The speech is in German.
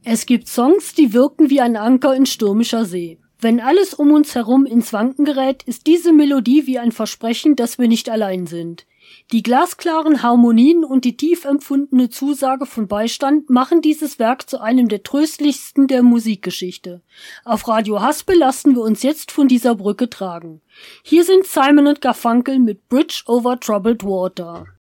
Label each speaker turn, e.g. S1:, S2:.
S1: Es gibt Songs, die wirken wie ein Anker in stürmischer See. Wenn alles um uns herum ins Wanken gerät, ist diese Melodie wie ein Versprechen, dass wir nicht allein sind. Die glasklaren Harmonien und die tief empfundene Zusage von Beistand machen dieses Werk zu einem der tröstlichsten der Musikgeschichte. Auf Radio Haspel lassen wir uns jetzt von dieser Brücke tragen. Hier sind Simon & Garfunkel mit Bridge over Troubled Water.